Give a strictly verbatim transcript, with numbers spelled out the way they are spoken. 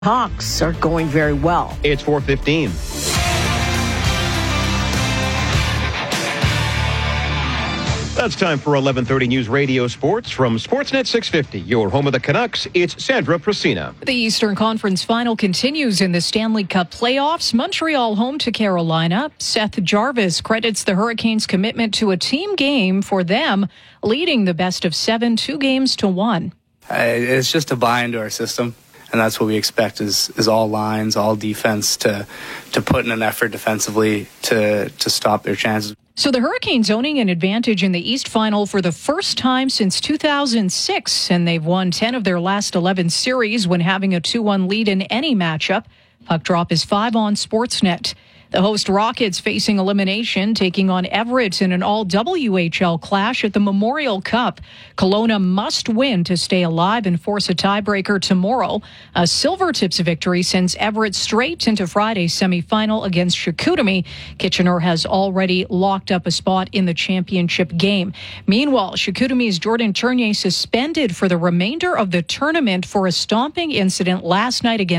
Hawks are going very well. It's four fifteen. That's time for eleven thirty News Radio Sports from Sportsnet six fifty. Your home of the Canucks, it's Sandra Prasina. The Eastern Conference Final continues in the Stanley Cup playoffs. Montreal home to Carolina. Seth Jarvis credits the Hurricanes' commitment to a team game for them, leading the best of seven, two games to one. Uh, it's just a buy into our system. And that's what we expect is, is all lines, all defense to to put in an effort defensively to, to stop their chances. So the Hurricanes owning an advantage in the East Final for the first time since two thousand six, and they've won ten of their last eleven series when having a two one lead in any matchup. Puck drop is five on Sportsnet. The host Rockets facing elimination, taking on Everett in an all-W H L clash at the Memorial Cup. Kelowna must win to stay alive and force a tiebreaker tomorrow. A Silvertips victory sends Everett straight into Friday's semifinal against Chicoutimi. Kitchener has already locked up a spot in the championship game. Meanwhile, Chicoutimi's Jordan Tournier suspended for the remainder of the tournament for a stomping incident last night against